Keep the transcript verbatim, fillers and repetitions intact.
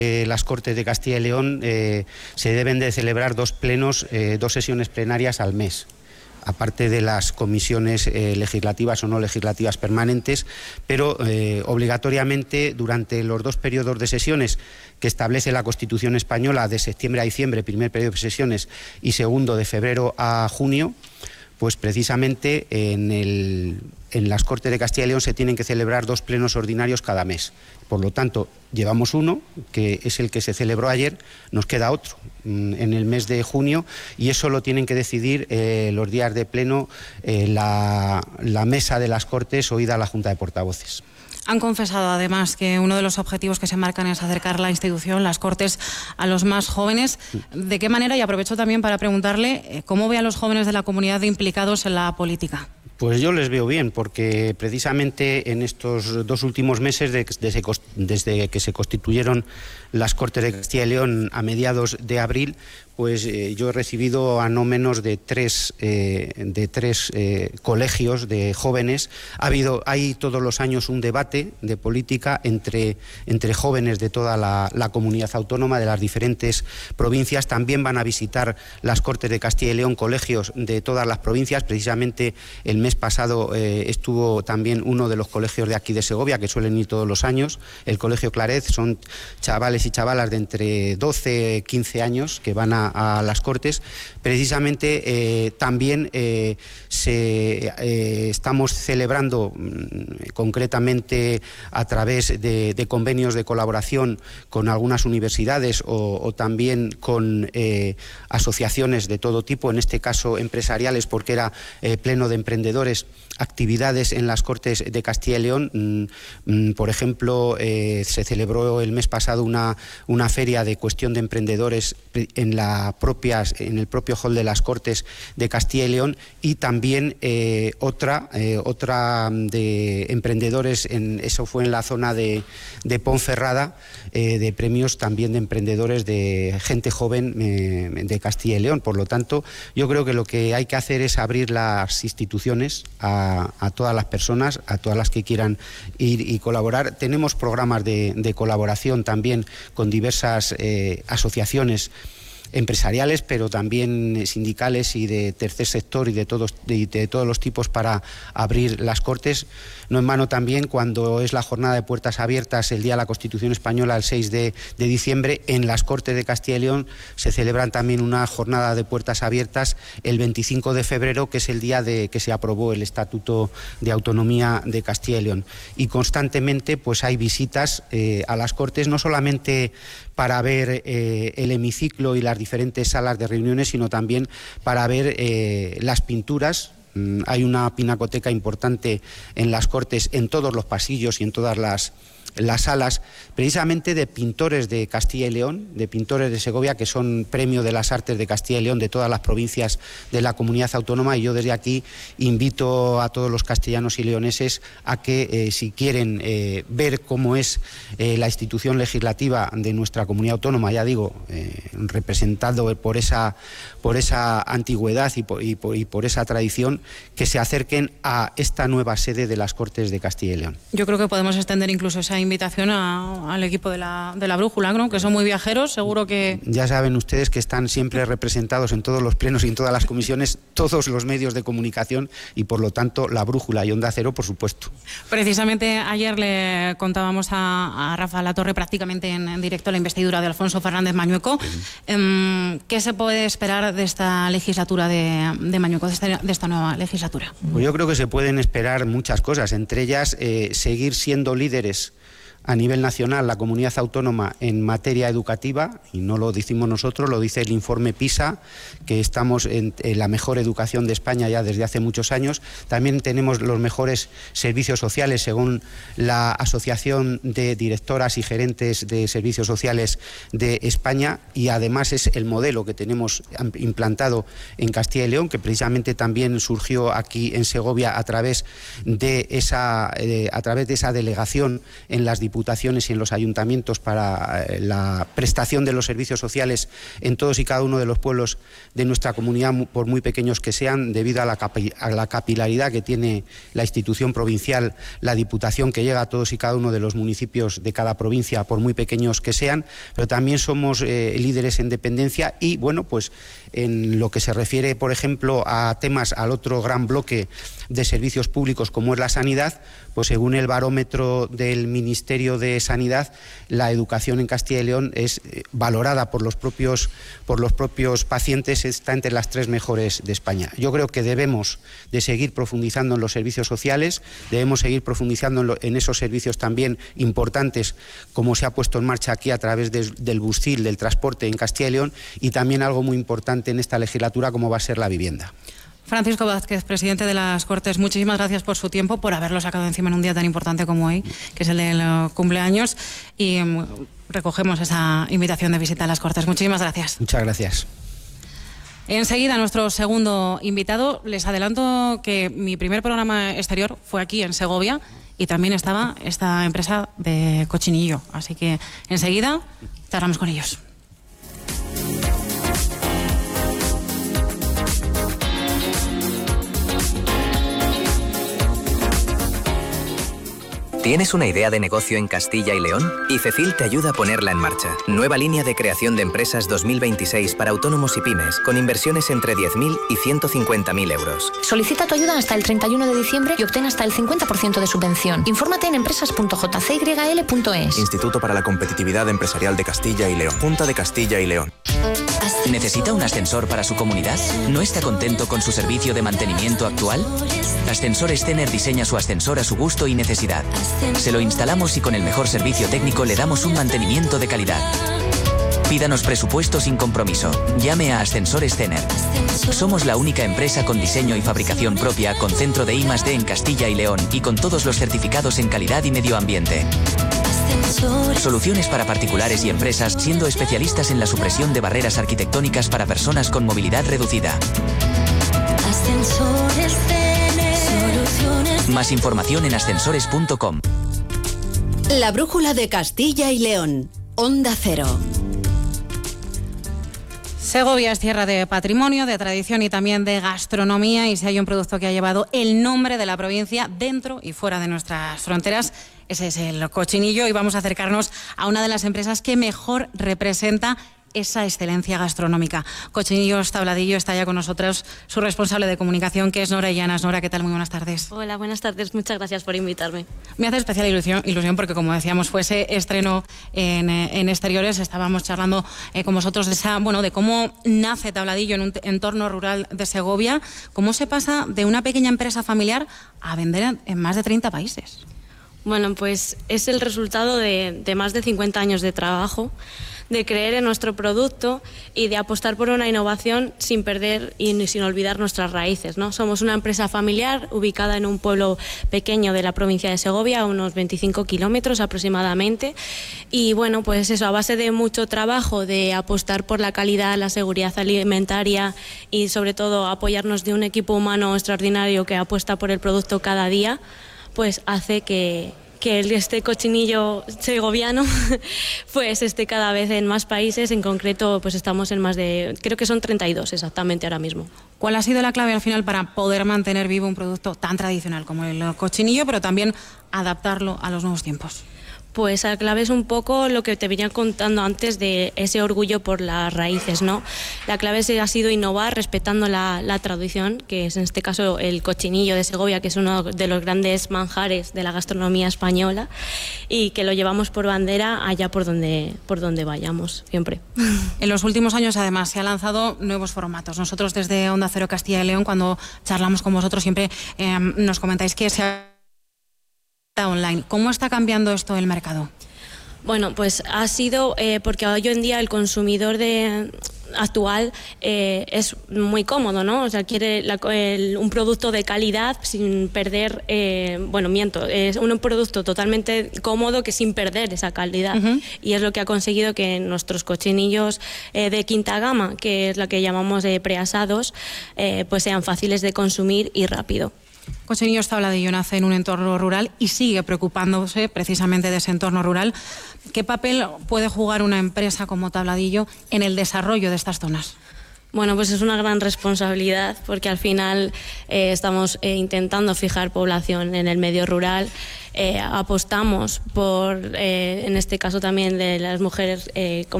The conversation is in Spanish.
Eh, las Cortes de Castilla y León eh, se deben de celebrar dos plenos, eh, dos sesiones plenarias al mes, aparte de las comisiones eh, legislativas o no legislativas permanentes, pero eh, obligatoriamente durante los dos periodos de sesiones que establece la Constitución española, de septiembre a diciembre, primer periodo de sesiones, y segundo de febrero a junio, pues precisamente en, el, en las Cortes de Castilla y León se tienen que celebrar dos plenos ordinarios cada mes. Por lo tanto, llevamos uno, que es el que se celebró ayer, nos queda otro en el mes de junio, y eso lo tienen que decidir eh, los días de pleno eh, la, la mesa de las Cortes oída a la Junta de Portavoces. Han confesado además que uno de los objetivos que se marcan es acercar la institución, las Cortes, a los más jóvenes. ¿De qué manera? Y aprovecho también para preguntarle cómo ve a los jóvenes de la comunidad implicados en la política. Pues yo les veo bien, porque precisamente en estos dos últimos meses, desde, desde que se constituyeron las Cortes de Castilla y León a mediados de abril, pues eh, yo he recibido a no menos de tres, eh, de tres eh, colegios de jóvenes. Ha habido, hay todos los años un debate de política entre, entre jóvenes de toda la, la comunidad autónoma, de las diferentes provincias. También van a visitar las Cortes de Castilla y León colegios de todas las provincias. Precisamente el mes pasado eh, estuvo también uno de los colegios de aquí de Segovia, que suelen ir todos los años, el Colegio Claret. Son chavales y chavalas de entre doce, quince años que van a a las Cortes. Precisamente eh, también eh, se, eh, estamos celebrando mm, concretamente a través de, de convenios de colaboración con algunas universidades o, o también con eh, asociaciones de todo tipo, en este caso empresariales, porque era eh, pleno de emprendedores, actividades en las Cortes de Castilla y León. Mm, mm, por ejemplo, eh, se celebró el mes pasado una, una feria de cuestión de emprendedores en la propias, en el propio hall de las Cortes de Castilla y León, y también eh, otra, eh, otra de emprendedores, en, eso fue en la zona de, de Ponferrada, eh, de premios también de emprendedores de gente joven eh, de Castilla y León. Por lo tanto, yo creo que lo que hay que hacer es abrir las instituciones a, a todas las personas, a todas las que quieran ir y colaborar. Tenemos programas de, de colaboración también con diversas eh, asociaciones empresariales, pero también sindicales y de tercer sector y de todos, de, de todos los tipos, para abrir las Cortes. No en vano también, cuando es la jornada de puertas abiertas, el día de la Constitución Española, el seis de diciembre, en las Cortes de Castilla y León se celebran también una jornada de puertas abiertas el veinticinco de febrero, que es el día de que se aprobó el Estatuto de Autonomía de Castilla y León. Y constantemente pues hay visitas eh, a las Cortes, no solamente para ver eh, el hemiciclo y las diferentes salas de reuniones, sino también para ver eh, las pinturas. Mm, hay una pinacoteca importante en las Cortes, en todos los pasillos y en todas las, las salas, precisamente de pintores de Castilla y León, de pintores de Segovia, que son premio de las artes de Castilla y León de todas las provincias de la comunidad autónoma. Y yo desde aquí invito a todos los castellanos y leoneses a que eh, si quieren eh, ver cómo es eh, la institución legislativa de nuestra comunidad autónoma, ya digo, eh, representado por esa, por esa antigüedad y por, y, por, y por esa tradición, que se acerquen a esta nueva sede de las Cortes de Castilla y León. Yo creo que podemos extender incluso esa invitación a, al equipo de la, de la Brújula, ¿no? Que son muy viajeros, seguro que... Ya saben ustedes que están siempre representados en todos los plenos y en todas las comisiones, todos los medios de comunicación, y por lo tanto la Brújula y Onda Cero, por supuesto. Precisamente ayer le contábamos a, a Rafa Latorre prácticamente en, en directo la investidura de Alfonso Fernández Mañueco. Uh-huh. ¿Qué se puede esperar de esta legislatura de, de Mañueco, de esta, de esta nueva legislatura? Pues yo creo que se pueden esperar muchas cosas, entre ellas eh, seguir siendo líderes a nivel nacional, la comunidad autónoma, en materia educativa, y no lo decimos nosotros, lo dice el informe PISA, que estamos en, en la mejor educación de España ya desde hace muchos años. También tenemos los mejores servicios sociales, según la Asociación de Directoras y Gerentes de Servicios Sociales de España, y además es el modelo que tenemos implantado en Castilla y León, que precisamente también surgió aquí en Segovia a través de esa, eh, a través de esa delegación en las diputaciones diputaciones y en los ayuntamientos para eh, la prestación de los servicios sociales en todos y cada uno de los pueblos de nuestra comunidad, por muy pequeños que sean, debido a la, capi a la capilaridad que tiene la institución provincial, la diputación, que llega a todos y cada uno de los municipios de cada provincia, por muy pequeños que sean, pero también somos eh, líderes en dependencia y, bueno, pues en lo que se refiere, por ejemplo, a temas, al otro gran bloque de servicios públicos como es la sanidad, pues según el barómetro del Ministerio de Sanidad, la educación en Castilla y León es valorada por los propios, por los propios pacientes, está entre las tres mejores de España. Yo creo que debemos de seguir profundizando en los servicios sociales, debemos seguir profundizando en, lo, en esos servicios también importantes, como se ha puesto en marcha aquí a través de, del Buscil, del transporte en Castilla y León, y también algo muy importante en esta legislatura como va a ser la vivienda. Francisco Vázquez, presidente de las Cortes, muchísimas gracias por su tiempo, por haberlo sacado encima en un día tan importante como hoy, que es el del cumpleaños, y um, recogemos esa invitación de visita a las Cortes. Muchísimas gracias. Muchas gracias. Enseguida, nuestro segundo invitado. Les adelanto que mi primer programa exterior fue aquí en Segovia y también estaba esta empresa de cochinillo. Así que enseguida charlamos con ellos. ¿Tienes una idea de negocio en Castilla y León? IFECIL te ayuda a ponerla en marcha. Nueva línea de creación de empresas dos mil veintiséis para autónomos y pymes, con inversiones entre diez mil y ciento cincuenta mil euros. Solicita tu ayuda hasta el treinta y uno de diciembre y obtén hasta el cincuenta por ciento de subvención. Infórmate en empresas punto j c y l punto es. Instituto para la Competitividad Empresarial de Castilla y León. Junta de Castilla y León. ¿Necesita un ascensor para su comunidad? ¿No está contento con su servicio de mantenimiento actual? Ascensores Zener diseña su ascensor a su gusto y necesidad. Se lo instalamos y con el mejor servicio técnico le damos un mantenimiento de calidad. Pídanos presupuesto sin compromiso. Llame a Ascensores Zener. Somos la única empresa con diseño y fabricación propia, con centro de I más D en Castilla y León y con todos los certificados en calidad y medio ambiente. Soluciones para particulares y empresas, siendo especialistas en la supresión de barreras arquitectónicas para personas con movilidad reducida. Ascensores Zener. Soluciones. Más información en ascensores punto com. La brújula de Castilla y León. Onda Cero. Segovia es tierra de patrimonio, de tradición y también de gastronomía, y si hay un producto que ha llevado el nombre de la provincia dentro y fuera de nuestras fronteras, ese es el cochinillo, y vamos a acercarnos a una de las empresas que mejor representa esa excelencia gastronómica. Cochinillos Tabladillo, está ya con nosotros su responsable de comunicación, que es Nora Llanas. Nora, ¿qué tal? Muy buenas tardes. Hola, buenas tardes. Muchas gracias por invitarme. Me hace especial ilusión, ilusión porque, como decíamos, fue ese estreno en, en exteriores. Estábamos charlando eh, con vosotros de, esa, bueno, de cómo nace Tabladillo en un entorno rural de Segovia, cómo se pasa de una pequeña empresa familiar a vender en, en más de treinta países. Bueno, pues es el resultado de, de más de cincuenta años de trabajo, de creer en nuestro producto y de apostar por una innovación sin perder y sin olvidar nuestras raíces, ¿no? Somos una empresa familiar ubicada en un pueblo pequeño de la provincia de Segovia, a unos veinticinco kilómetros aproximadamente, y bueno, pues eso, a base de mucho trabajo, de apostar por la calidad, la seguridad alimentaria y sobre todo apoyarnos de un equipo humano extraordinario que apuesta por el producto cada día, pues hace que, que este cochinillo segoviano pues esté cada vez en más países. En concreto, pues estamos en más de, creo que son treinta y dos exactamente ahora mismo. ¿Cuál ha sido la clave al final para poder mantener vivo un producto tan tradicional como el cochinillo, pero también adaptarlo a los nuevos tiempos? Pues la clave es un poco lo que te venía contando antes, de ese orgullo por las raíces, ¿no? La clave ha sido innovar respetando la, la tradición, que es en este caso el cochinillo de Segovia, que es uno de los grandes manjares de la gastronomía española, y que lo llevamos por bandera allá por donde, por donde vayamos, siempre. En los últimos años, además, se han lanzado nuevos formatos. Nosotros desde Onda Cero Castilla y León, cuando charlamos con vosotros, siempre eh, nos comentáis que se ha online. ¿Cómo está cambiando esto el mercado? Bueno, pues ha sido eh, porque hoy en día el consumidor de, actual eh, es muy cómodo, ¿no? O sea, quiere la, el, un producto de calidad sin perder, eh, bueno, miento, es un producto totalmente cómodo que sin perder esa calidad. Uh-huh. Y es lo que ha conseguido que nuestros cochinillos eh, de quinta gama, que es la que llamamos eh, preasados, eh, pues sean fáciles de consumir y rápido. Consejero Tabladillo nace en un entorno rural y sigue preocupándose precisamente de ese entorno rural. ¿Qué papel puede jugar una empresa como Tabladillo en el desarrollo de estas zonas? Bueno, pues es una gran responsabilidad porque al final eh, estamos eh, intentando fijar población en el medio rural. Eh, apostamos por, eh, en este caso también de las mujeres eh, como